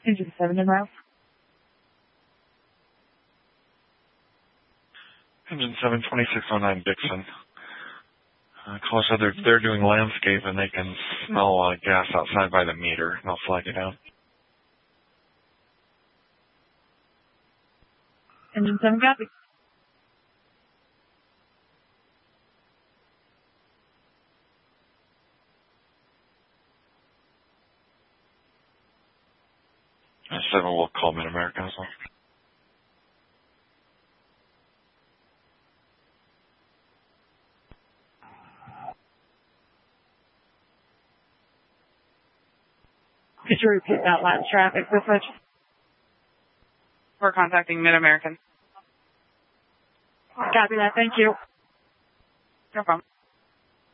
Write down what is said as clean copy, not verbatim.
Engine 7 en route. Engine 7, 2609 Dixon. Call said they're doing landscape and they can smell gas outside by the meter, and I'll flag it out. Engine 7, copy. And 7 will call Mid-America as well. Could you repeat that last traffic message? We're contacting Mid-American. Copy that. Thank you. No problem.